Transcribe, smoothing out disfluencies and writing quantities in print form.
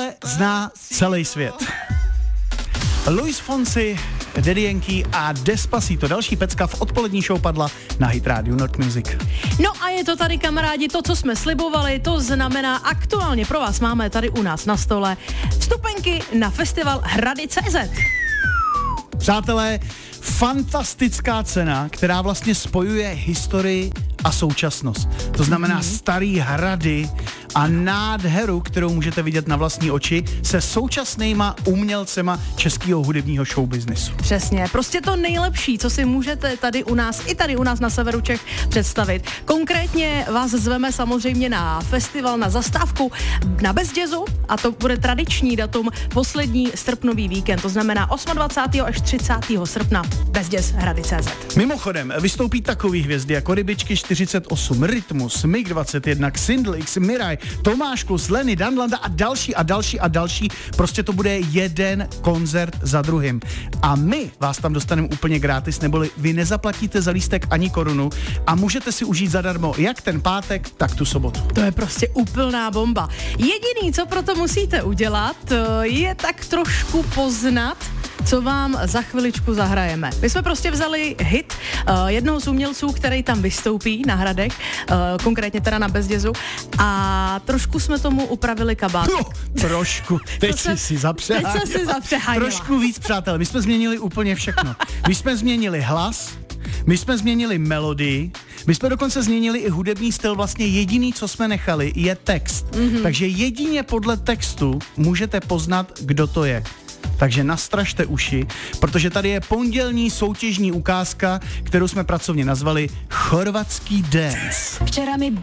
Tohle zná celý svět. Luis Fonsi, Daddy Yankee a Despacito. Další pecka v odpolední show padla na Hit Radio Nord Music. No a je to tady, kamarádi, to, co jsme slibovali, to znamená aktuálně pro vás máme tady u nás na stole vstupenky na festival Hrady.cz. Přátelé, fantastická cena, která vlastně spojuje historii a současnost. To znamená starý hrady a nádheru, kterou můžete vidět na vlastní oči se současnýma umělcema českého hudebního showbiznesu. Přesně, prostě to nejlepší, co si můžete tady u nás, i tady u nás na severu Čech představit. Konkrétně vás zveme samozřejmě na festival, na zastávku na Bezdězu a to bude tradiční datum poslední srpnový víkend, to znamená 28. až 30. srpna Bezděz Hrady.cz. Mimochodem, vystoupí takový hvězdy jako Rybičky 48, Rytmus, MiG-21, Xindlix, Miraj, Tomáš Klus, Lenny, Danlanda a další. Prostě to bude jeden koncert za druhým. A my vás tam dostaneme úplně gratis, neboli vy nezaplatíte za lístek ani korunu a můžete si užít zadarmo jak ten pátek, tak tu sobotu. To je prostě úplná bomba. Jediný, co pro to musíte udělat, je tak trošku poznat, co vám za chviličku zahrajeme. My jsme prostě vzali hit jednoho z umělců, který tam vystoupí na Hradech, konkrétně teda na Bezdězu, a trošku jsme tomu upravili kabát. No, trošku, teď jsi si zapřeháněla. Teď jsem si zapřeháněla. Trošku víc, přátelé, my jsme změnili úplně všechno. My jsme změnili hlas, my jsme změnili melodii, my jsme dokonce změnili i hudební styl, vlastně jediný, co jsme nechali, je text. Takže jedině podle textu můžete poznat, kdo to je. Takže nastražte uši, protože tady je pondělní soutěžní ukázka, kterou jsme pracovně nazvali Chorvatský dance. Včera mi